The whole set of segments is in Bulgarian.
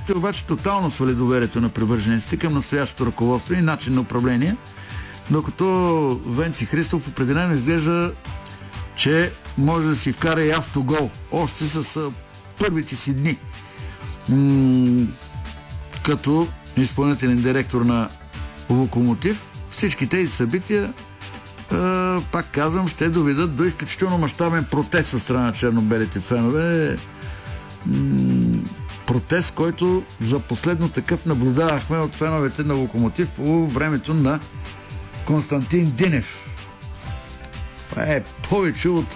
локомотивите обаче тотално свали доверието на привържениците към настоящото ръководство и начин на управление, докато Венци Христов определено изглежда, че може да си вкара и автогол още с първите си дни като изпълнителен директор на Локомотив. Всички тези събития, пак казвам, ще доведат до изключително мащабен протест от страна на черно-белите фенове. Протест, който за последно такъв наблюдавахме от феновете на Локомотив по времето на Константин Динев. Това е повече от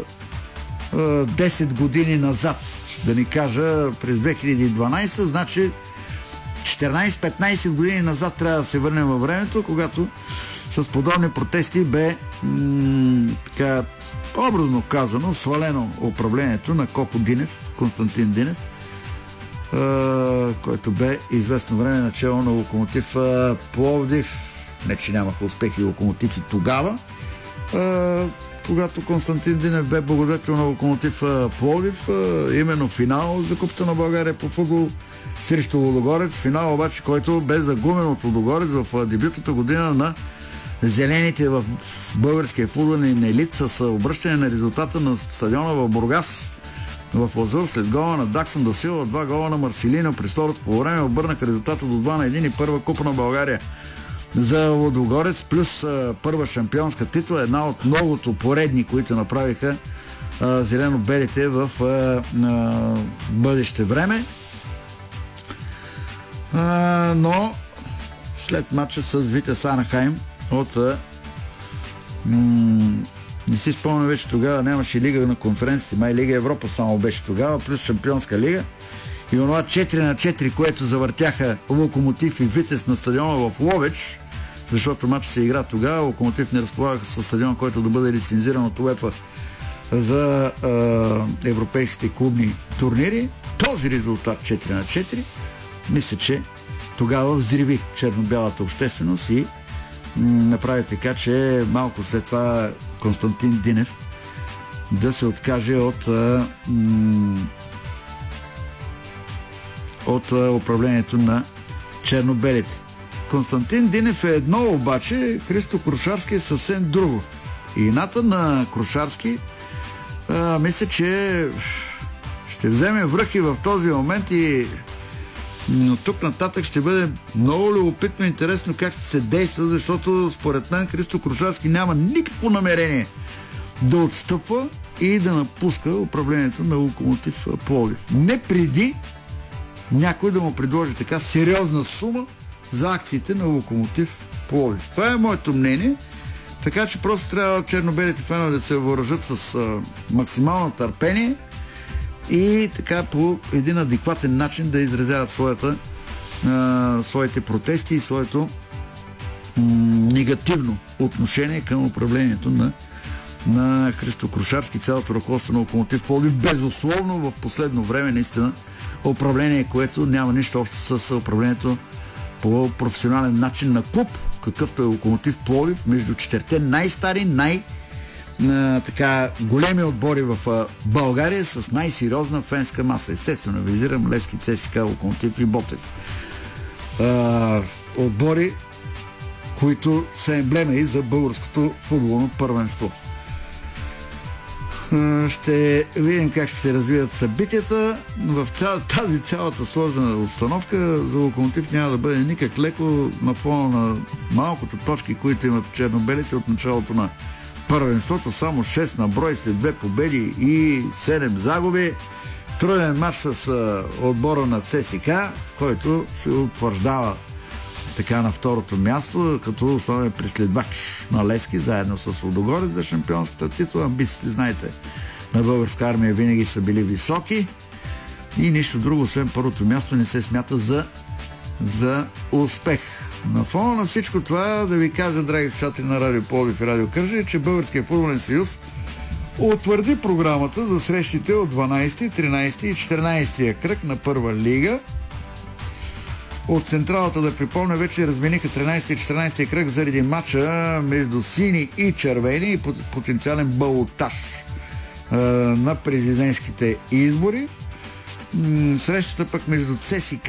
10 години назад, да ни кажа през 2012, значи 14-15 години назад трябва да се върнем във времето, когато с подобни протести бе така образно казано свалено управлението на Коко Динев, Константин Динев, който бе известно време начало на Локомотив Пловдив. Не, че нямаха успехи Локомотив и тогава, когато Константин Динев бе благодетел на Локомотив Пловдив, именно финал за Купата на България по футбол срещу Лудогорец. Финал обаче, който бе загумен от Лудогорец в дебютната година на зелените в българския футболен елит с обръщане на резултата на стадиона в Бургас в Лазур след гола на Даксон да Силва, 2 гола на Марселино през второто по време, обърнаха резултата до 2-1 и първа Купа на България за Лудогорец, плюс първа шампионска титла, една от многото поредни, които направиха зелено-белите в бъдеще време. Но след матча с Витес Анахайм от не си спомням вече, тогава нямаше лига на конференците, май Лига Европа само беше тогава, плюс Шампионска лига. И онова 4-4, което завъртяха Локомотив и Витес на стадиона в Ловеч, защото матчът се игра тогава, Локомотив не разполагаха със стадион, който да бъде лицензиран от УЕФА за европейските клубни турнири. Този резултат 4-4, мисля, че тогава взриви черно-бялата общественост и направи така, че малко след това Константин Динев да се откаже от управлението на черно-белите. Константин Динев е едно, обаче Христо Крушарски е съвсем друго. И ината на Крушарски мисля, че ще вземе връх и в този момент и от тук нататък ще бъде много любопитно и интересно как ще се действа, защото според мен Христо Крушарски няма никакво намерение да отстъпва и да напуска управлението на Локомотив Пловдив. Не преди някой да му предложи така сериозна сума за акциите на Локомотив Пловдив. Това е моето мнение, така че просто трябва черно-белите фенове да се въоръжат с максимално търпение и така по един адекватен начин да изразяват своите протести и своето негативно отношение към управлението на Христо Крушарски, цялото ръководство на Локомотив Пловдив. Безусловно в последно време наистина управление, което няма нищо общо с управлението по професионален начин на клуб, какъвто е Локомотив Пловдив, между четирите най-стари, така големи отбори в България с най-сериозна фенска маса. Естествено, визирам Левски, ЦСКА, Локомотив и Ботев. Отбори, които са емблема и за българското футболно първенство. Ще видим как ще се развият събитията. В цялата сложна обстановка за Локомотив няма да бъде никак леко на фона на малкото точки, които имат черно-белите от началото на първенството. Само 6 на брой след 2 победи и 7 загуби. Труден матч с отбора на ЦСКА, който се утвърждава така на второто място, като основен преследвач на Левски, заедно с Лудогорец за шампионската титла. Амбициите, знаете, на Българска армия винаги са били високи и нищо друго, освен първото място, не се смята за успех. На фона на всичко това, да ви кажа, драги слушатели на Радио Пловдив и Радио Кърджали, че Българския футболен съюз утвърди програмата за срещите от 12, 13 и 14 кръг на първа лига. От централата, да припомня, вече размениха 13 и 14 кръг заради матча между сини и червени и потенциален балотаж на президентските избори. Срещата пък между ЦСКА